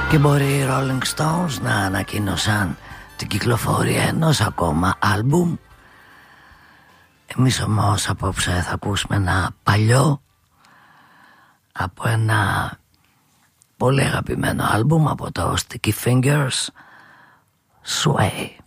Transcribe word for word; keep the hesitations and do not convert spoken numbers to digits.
Και μπορεί οι Rolling Stones να ανακοίνωσαν την κυκλοφορία ενός ακόμα άλμπουμ. Εμείς όμως απόψε θα ακούσουμε ένα παλιό από ένα πολύ αγαπημένο άλμπουμ από το Sticky Fingers, Sway.